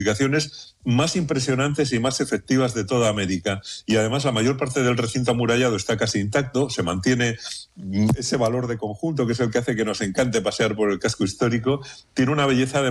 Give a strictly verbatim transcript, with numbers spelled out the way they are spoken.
edificaciones más impresionantes y más efectivas de toda América. Y además la mayor parte del recinto amurallado está casi intacto, se mantiene ese valor de conjunto que es el que hace que nos encante pasear por el casco histórico, tiene una belleza de